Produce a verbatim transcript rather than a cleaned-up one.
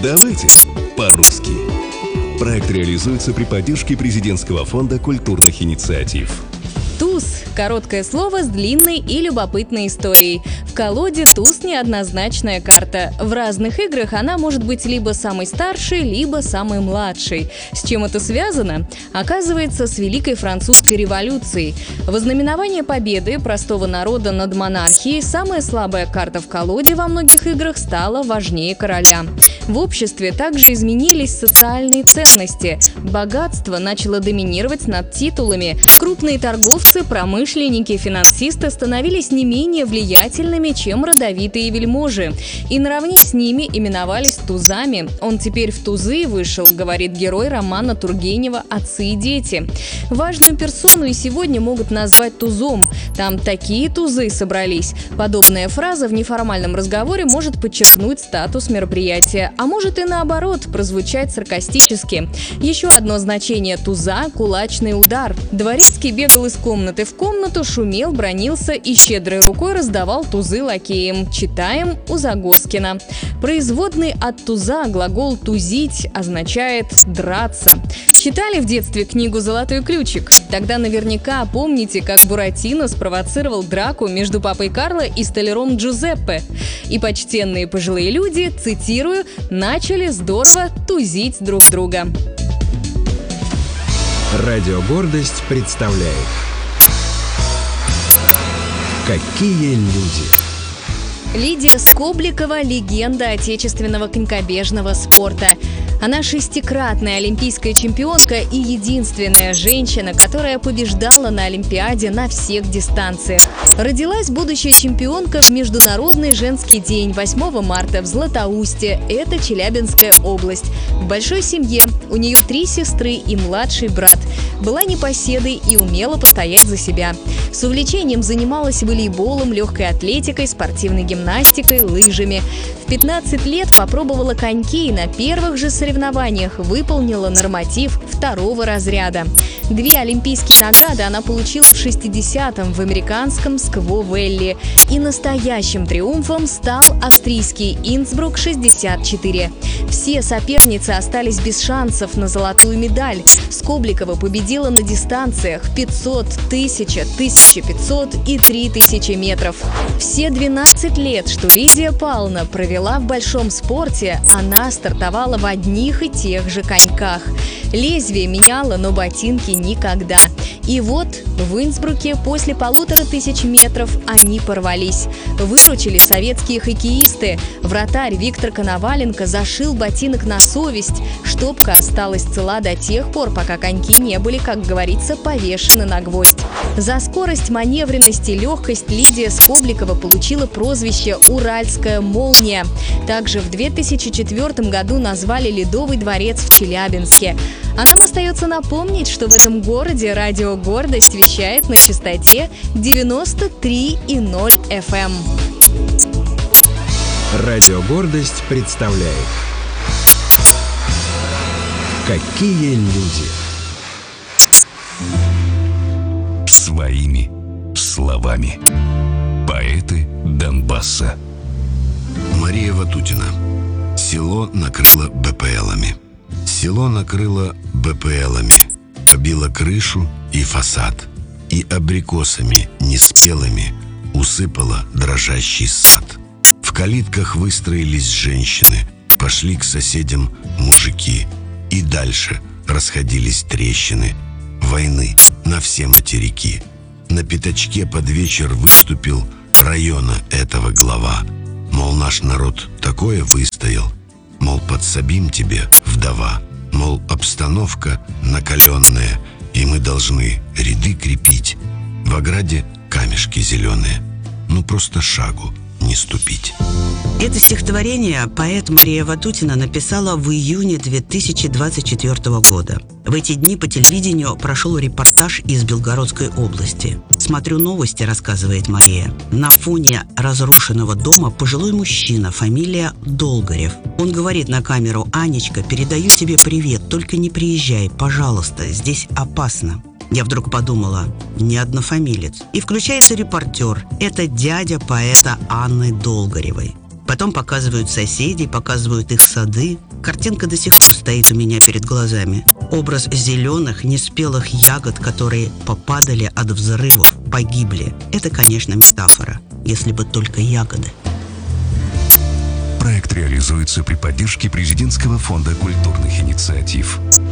Давайте по-русски. Проект реализуется при поддержке Президентского фонда культурных инициатив. Туз – короткое слово с длинной и любопытной историей. В колоде туз – неоднозначная карта. В разных играх она может быть либо самой старшей, либо самой младшей. С чем это связано? Оказывается, с Великой Французской революцией. Во знаменование победы простого народа над монархией самая слабая карта в колоде во многих играх стала важнее короля. В обществе также изменились социальные ценности. Богатство начало доминировать над титулами. Крупные торговцы, промышленники, финансисты становились не менее влиятельными, чем родовитые вельможи. И наравне с ними именовались тузами. Он теперь в тузы вышел, говорит герой романа Тургенева «Отцы и дети». Важную персону и сегодня могут назвать тузом. Там такие тузы собрались. Подобная фраза в неформальном разговоре может подчеркнуть статус мероприятия, а может и наоборот, прозвучать саркастически. Еще одно значение туза – кулачный удар. Дворецкий бегал из комнаты в комнату, шумел, бранился и щедрой рукой раздавал тузы лакеям. Читаем у Загоскина. Производный от туза глагол «тузить» означает «драться». Читали в детстве книгу «Золотой ключик»? Тогда наверняка помните, как Буратино спровоцировал драку между папой Карло и столяром Джузеппе. И почтенные пожилые люди, цитирую, начали здорово тузить друг друга. Радио «Гордость» представляет «Какие люди». Лидия Скобликова – легенда отечественного конькобежного спорта. Она шестикратная олимпийская чемпионка и единственная женщина, которая побеждала на Олимпиаде на всех дистанциях. Родилась будущая чемпионка в Международный женский день восьмого марта в Златоусте, это Челябинская область. В большой семье, у нее три сестры и младший брат. Была непоседой и умела постоять за себя. С увлечением занималась волейболом, легкой атлетикой, спортивной гимнастикой, лыжами. В пятнадцать лет попробовала коньки и на первых же соревнованиях выполнила норматив второго разряда. Две олимпийские награды она получила в шестидесятом в американском Скво-Вэлли. И настоящим триумфом стал австрийский Инсбрук шестьдесят четыре. Все соперницы остались без шансов на золотую медаль. Скобликова победила на дистанциях пятьсот, тысяча, тысяча пятьсот и три тысячи метров. Все двенадцать лет, что Лидия Павловна провела в большом спорте, она стартовала в одних и тех же коньках. Лезвие меняла, но ботинки никогда. И вот в Инсбруке после полутора тысяч метров они порвались. Выручили советские хоккеисты. Вратарь Виктор Коноваленко зашил ботинок на совесть. Штопка осталась цела до тех пор, пока коньки не были, как говорится, повешены на гвоздь. За скорость, маневренность и легкость Лидия Скобликова получила прозвище «Уральская молния». Также в две тысячи четвёртом году назвали Ледовый дворец в Челябинске. А нам остается напомнить, что в этом городе радио «Гордость» вещает на частоте девяносто три и ноль эф эм. Радио «Гордость» представляет «Какие люди». Своими словами. Поэты Донбасса. Мария Ватутина. Село накрыло бэ пэ элами. Село накрыло бэ пэ элами, побило крышу и фасад, и абрикосами неспелыми усыпало дрожащий сад. В калитках выстроились женщины, пошли к соседям мужики, и дальше расходились трещины войны на все материки. На пятачке под вечер выступил района этого глава. Мол, наш народ такое выстоял, мол, подсобим тебе, вдова, мол, обстановка накаленная, и мы должны ряды крепить. В ограде камешки зеленые, ну просто шагу не ступить. Это стихотворение поэт Мария Ватутина написала в июне две тысячи двадцать четвёртого года. В эти дни по телевидению прошел репортаж из Белгородской области. «Смотрю новости», — рассказывает Мария. На фоне разрушенного дома пожилой мужчина, фамилия Долгорев. Он говорит на камеру: «Анечка, передаю тебе привет, только не приезжай, пожалуйста, здесь опасно». Я вдруг подумала, не однофамилец. И включается репортер. Это дядя поэта Анны Долгоревой. Потом показывают соседей, показывают их сады. Картинка до сих пор стоит у меня перед глазами. Образ зеленых, неспелых ягод, которые попадали от взрывов, погибли. Это, конечно, метафора, если бы только ягоды. Проект реализуется при поддержке Президентского фонда культурных инициатив.